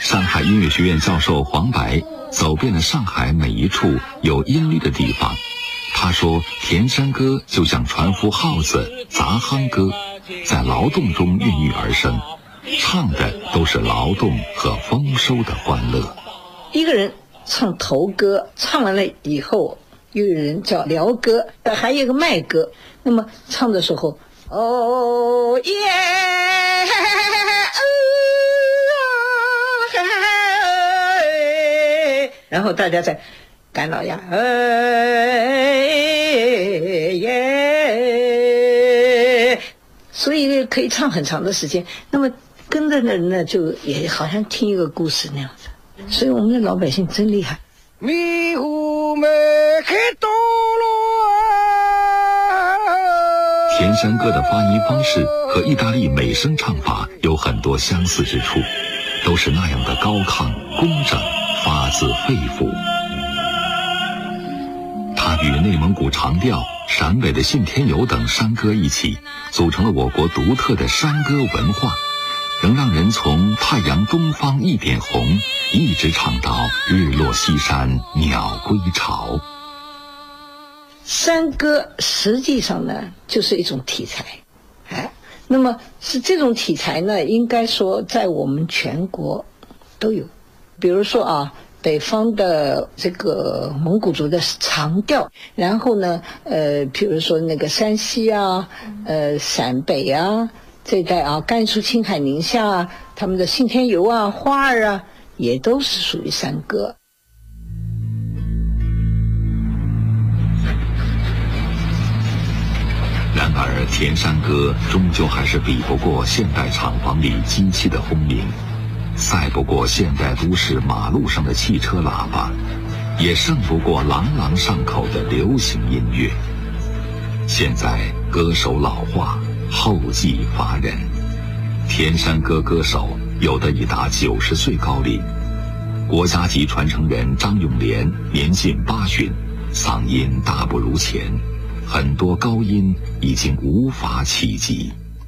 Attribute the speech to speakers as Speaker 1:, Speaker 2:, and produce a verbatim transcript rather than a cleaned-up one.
Speaker 1: 上海音乐学院教授黄白走遍了上海每一处有音律的地方。他说，田山歌就像船夫号子、杂夯歌，在劳动中孕育而生，唱的都是劳动和丰收的欢乐。
Speaker 2: 一个人唱头歌，唱完了以后，又有人叫撩歌，还有一个卖歌。那么唱的时候，哦耶，然后大家在干老鸭，哎耶，所以可以唱很长的时间。那么跟着的人呢，就也好像听一个故事那样子。所以我们的老百姓真厉害。
Speaker 1: 田山歌的发音方式和意大利美声唱法有很多相似之处，都是那样的高亢工整，发自肺腑。它与内蒙古长调、陕北的信天游等山歌一起，组成了我国独特的山歌文化，能让人从太阳东方一点红，一直唱到日落西山鸟归巢。
Speaker 2: 山歌实际上呢，就是一种题材，哎，那么是这种题材呢，应该说在我们全国都有。比如说啊，北方的这个蒙古族的长调，然后呢，呃，比如说那个山西啊，呃，陕北啊这一带啊，甘肃、青海、宁夏啊，他们的信天游啊、花儿啊，也都是属于山歌。
Speaker 1: 然而，田山歌终究还是比不过现代厂房里机器的轰鸣，赛不过现代都市马路上的汽车喇叭，也胜不过朗朗上口的流行音乐。现在歌手老化，后继乏人，田山歌歌手有的已达九十岁高龄。国家级传承人张永莲年近八旬，嗓音大不如前，很多高音已经无法企及。